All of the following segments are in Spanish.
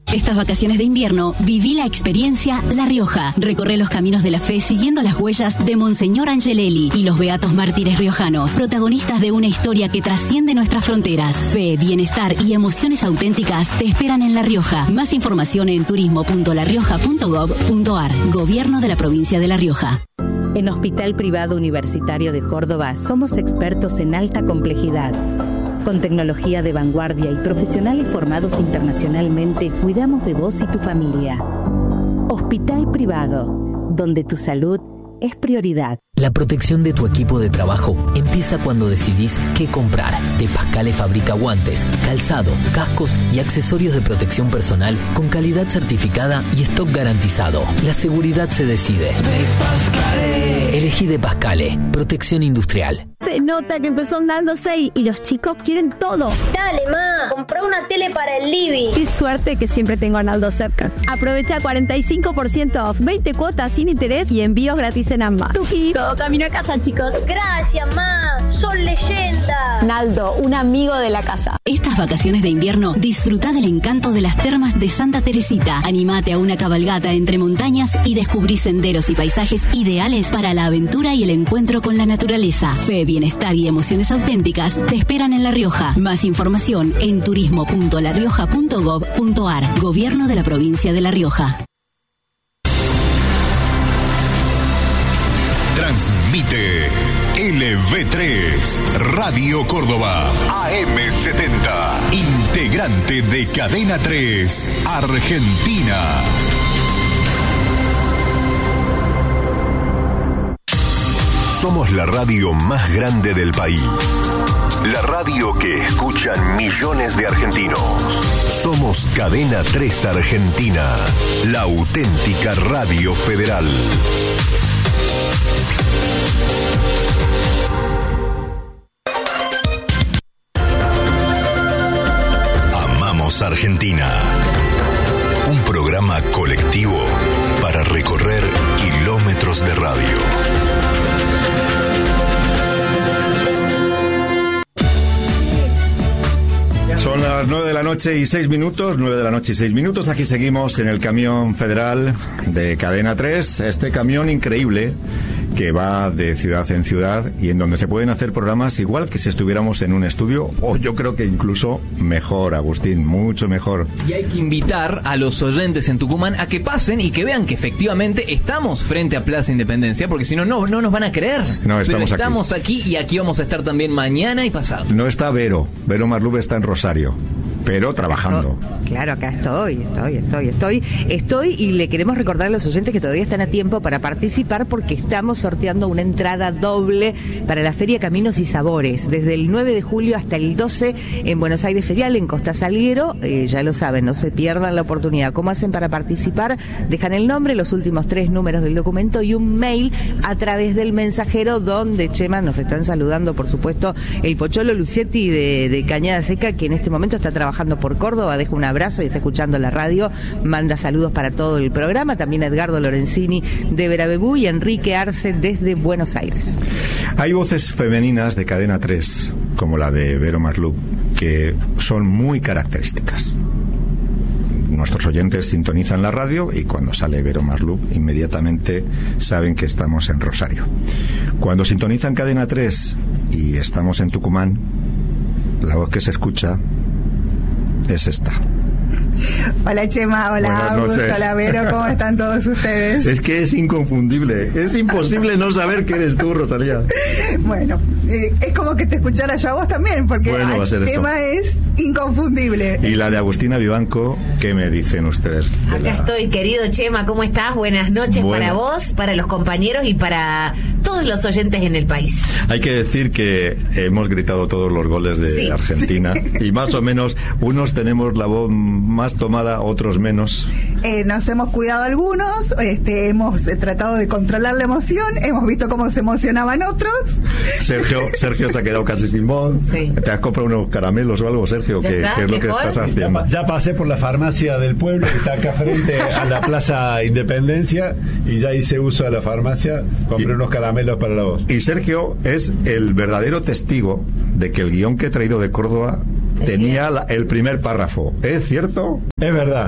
Estas vacaciones de invierno, viví la experiencia La Rioja. Recorre los caminos de la fe siguiendo las huellas de Monseñor Angelelli y los beatos mártires riojanos, protagonistas de una historia que trasciende nuestras fronteras. Fe, bienestar y emociones auténticas te esperan en La Rioja. Más información en turismo.larioja.gov.ar. Gobierno de la provincia de La Rioja. En Hospital Privado Universitario de Córdoba somos expertos en alta complejidad. Con tecnología de vanguardia y profesionales formados internacionalmente, cuidamos de vos y tu familia. Hospital Privado, donde tu salud es prioridad. La protección de tu equipo de trabajo empieza cuando decidís qué comprar. De Pascale fabrica guantes, calzado, cascos y accesorios de protección personal con calidad certificada y stock garantizado. La seguridad se decide. De Pascale. Elegí De Pascale. Protección industrial. Se nota que empezó andando 6 y los chicos quieren todo. Dale, ma, comprá una tele para el living. Qué suerte que siempre tengo a Naldo cerca. Aprovecha 45% off, 20 cuotas sin interés y envíos gratis en ambas. Tuki, todo camino a casa, chicos. Gracias, ma, son leyenda. Naldo, un amigo de la casa. Estas vacaciones de invierno, disfruta del encanto de las termas de Santa Teresita. Animate a una cabalgata entre montañas y descubrí senderos y paisajes ideales para la aventura y el encuentro con la naturaleza. Fe, bienestar y emociones auténticas te esperan en La Rioja. Más información en turismo.larioja.gov.ar. Gobierno de la provincia de La Rioja. Transmite LV3 Radio Córdoba AM70, integrante de Cadena 3 Argentina. Somos la radio más grande del país. La radio que escuchan millones de argentinos. Somos Cadena 3 Argentina, la auténtica radio federal. Amamos Argentina. Un programa colectivo para recorrer kilómetros de radio. Son las 9 de la noche y 6 minutos, 9 de la noche y 6 minutos. Aquí seguimos en el camión federal de Cadena 3, este camión increíble que va de ciudad en ciudad y en donde se pueden hacer programas igual que si estuviéramos en un estudio, o yo creo que incluso mejor, Agustín, mucho mejor. Y hay que invitar a los oyentes en Tucumán a que pasen y que vean que efectivamente estamos frente a Plaza Independencia, porque si no, no nos van a creer. No, pero estamos aquí y aquí vamos a estar también mañana y pasado. No está Vero Marlube está en Rosario, pero trabajando. Claro, acá estoy y le queremos recordar a los oyentes que todavía están a tiempo para participar porque estamos sorteando una entrada doble para la Feria Caminos y Sabores, desde el 9 de julio hasta el 12 en Buenos Aires Ferial, en Costa Salguero. Ya lo saben, no se pierdan la oportunidad. ¿Cómo hacen para participar? Dejan el nombre, los últimos 3 números del documento y un mail a través del mensajero, donde, Chema, nos están saludando, por supuesto, el Pocholo Lucietti de Cañada Seca, que en este momento está trabajando por Córdoba. Deja un abrazo y está escuchando la radio, manda saludos para todo el programa, también Edgardo Lorenzini de Verabebú y Enrique Arce desde Buenos Aires. Hay voces femeninas de Cadena 3, como la de Vero Marlube, que son muy características. Nuestros oyentes sintonizan la radio y cuando sale Vero Marlube inmediatamente saben que estamos en Rosario. Cuando sintonizan Cadena 3 y estamos en Tucumán, la voz que se escucha es esta. Hola Chema, hola Augusto, hola Vero, ¿cómo están todos ustedes? Es que es inconfundible, es imposible no saber que eres tú, Rosalía. Bueno, es como que te escuchara yo a vos también, porque bueno, Chema es inconfundible. Y la de Agustina Vivanco, ¿qué me dicen ustedes? Acá estoy, querido Chema, ¿cómo estás? Buenas noches para vos, para los compañeros y para todos los oyentes en el país. Hay que decir que hemos gritado todos los goles de Argentina y más o menos unos tenemos la voz más tomada, otros menos. Nos hemos cuidado algunos, hemos tratado de controlar la emoción, hemos visto cómo se emocionaban otros. Sergio se ha quedado casi sin voz. Sí. ¿Te has comprado unos caramelos o algo, Sergio? ¿Qué es lo que estás haciendo? Ya pasé por la farmacia del pueblo, que está acá frente a la Plaza Independencia, y ya hice uso de la farmacia, compré unos caramelos para la voz. Y Sergio es el verdadero testigo de que el guión que he traído de Córdoba tenía el primer párrafo. ¿Es cierto? Es verdad.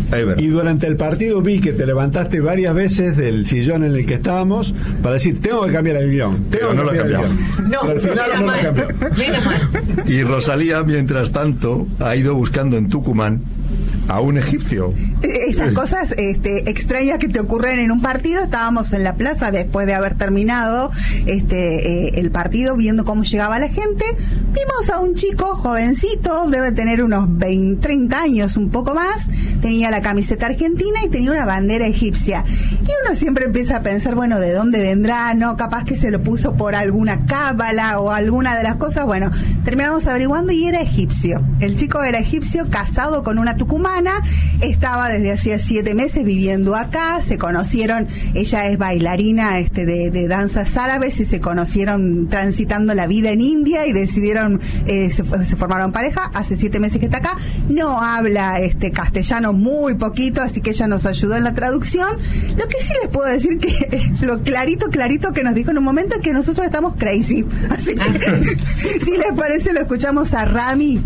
Y durante el partido vi que te levantaste varias veces del sillón en el que estábamos para decir, tengo que cambiar el guión. Pero no lo he cambiado. No, pero al final no lo cambió. Menos mal. Y Rosalía, mientras tanto, ha ido buscando en Tucumán a un egipcio. Esas cosas extrañas que te ocurren en un partido. Estábamos en la plaza después de haber terminado el partido, viendo cómo llegaba la gente. Vimos a un chico jovencito, debe tener unos 30 años, un poco más. Tenía la camiseta argentina y tenía una bandera egipcia. Y uno siempre empieza a pensar, bueno, ¿de dónde vendrá? ¿No? Capaz que se lo puso por alguna cábala o alguna de las cosas. Bueno, terminamos averiguando y era egipcio. El chico era egipcio, casado con una tucumana. Estaba desde hacía 7 meses viviendo acá. Se conocieron, ella es bailarina de danzas árabes, y se conocieron transitando la vida en India y decidieron, se formaron pareja. Hace 7 meses que está acá. No habla castellano, muy poquito, así que ella nos ayudó en la traducción. Lo que sí les puedo decir que lo clarito que nos dijo en un momento es que nosotros estamos crazy. Así que si les parece, lo escuchamos a Rami.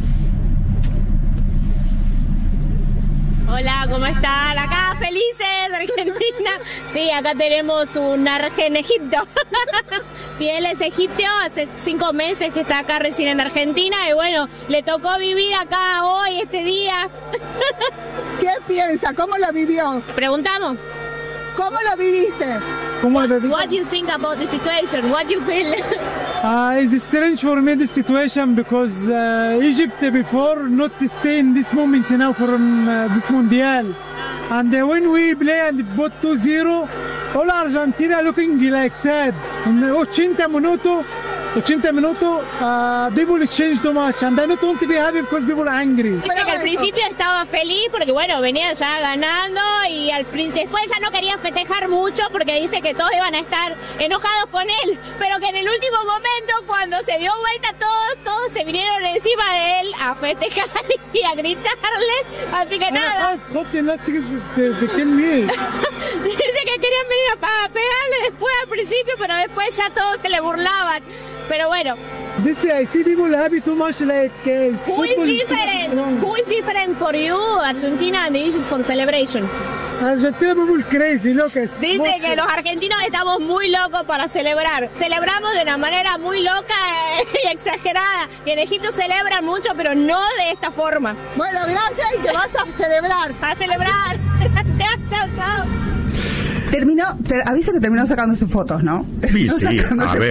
Hola, ¿cómo están? Acá felices, Argentina. Sí, acá tenemos un Argen Egipto. Sí, él es egipcio, hace 5 meses que está acá recién en Argentina y bueno, le tocó vivir acá hoy, este día. ¿Qué piensa? ¿Cómo lo vivió? Preguntamos. ¿Cómo lo viviste? What do you think about the situation? What do you feel? It's strange for me, this situation, because Egypt before not stay in this moment now from this Mundial. And when we play and put 2-0, all Argentina looking like sad. In 80 minutos, people change too much, and I don't want to be happy because people are angry. Dice que al principio estaba feliz porque bueno, venía ya ganando y después ya no quería festejar mucho porque dice que todos iban a estar enojados con él, pero que en el último momento cuando se dio vuelta todos se vinieron encima de él a festejar y a gritarle, así que nada. Dice que querían venir a pegarle después al principio, pero después ya todos se le burlaban. Pero bueno. I see people happy too much like Who is different for you, Argentina and Egypt for celebration? Argentina people crazy, locos. Dice que los argentinos estamos muy locos para celebrar. Celebramos de una manera muy loca y exagerada. Y en Egipto celebran mucho, pero no de esta forma. Bueno, gracias y que vas a celebrar. A celebrar. Gracias, chao. Aviso que terminó sacándose fotos, ¿no? Sí, a ver.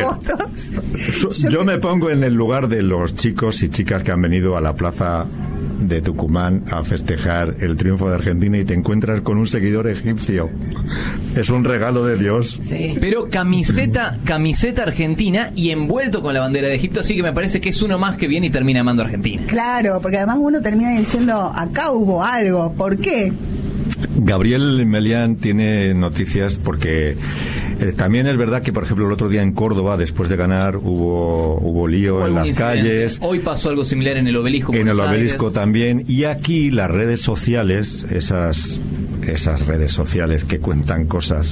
Yo me pongo en el lugar de los chicos y chicas que han venido a la plaza de Tucumán a festejar el triunfo de Argentina y te encuentras con un seguidor egipcio. Es un regalo de Dios. Sí. Pero camiseta argentina y envuelto con la bandera de Egipto, así que me parece que es uno más que viene y termina amando a Argentina. Claro, porque además uno termina diciendo, acá hubo algo. ¿Por qué? Gabriel Melián tiene noticias porque también es verdad que, por ejemplo, el otro día en Córdoba, después de ganar, hubo lío en las calles. Hoy pasó algo similar en el Obelisco. En el Obelisco también. Y aquí las redes sociales, esas redes sociales que cuentan cosas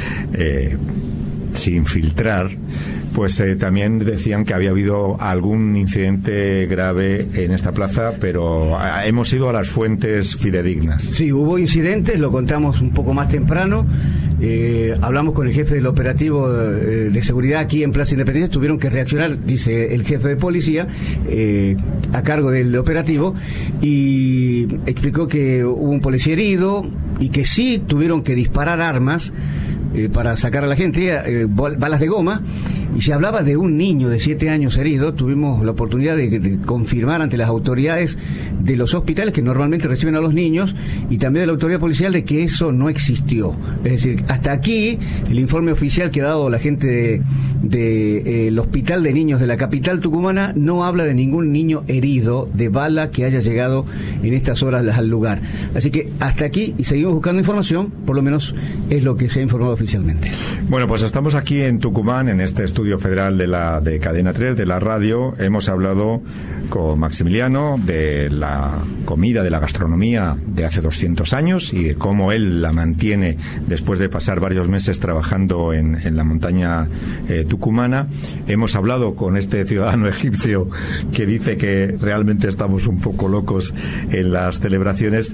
sin filtrar, pues también decían que había habido algún incidente grave en esta plaza, pero hemos ido a las fuentes fidedignas. Sí, hubo incidentes, lo contamos un poco más temprano. Hablamos con el jefe del operativo de seguridad aquí en Plaza Independencia. Tuvieron que reaccionar, dice el jefe de policía, a cargo del operativo, y explicó que hubo un policía herido y que sí tuvieron que disparar armas para sacar a la gente, balas de goma. Y se hablaba de un niño de 7 años herido. Tuvimos la oportunidad de confirmar ante las autoridades de los hospitales que normalmente reciben a los niños, y también de la autoridad policial, de que eso no existió. Es decir, hasta aquí el informe oficial que ha dado la gente del Hospital de Niños de la capital tucumana no habla de ningún niño herido de bala que haya llegado en estas horas al lugar. Así que hasta aquí, y seguimos buscando información, por lo menos es lo que se ha informado oficialmente. Bueno, pues estamos aquí en Tucumán, en este estudio federal de Cadena 3, de la radio. Hemos hablado con Maximiliano de la comida, de la gastronomía de hace 200 años y de cómo él la mantiene después de pasar varios meses trabajando en la montaña tucumana. Hemos hablado con este ciudadano egipcio que dice que realmente estamos un poco locos en las celebraciones.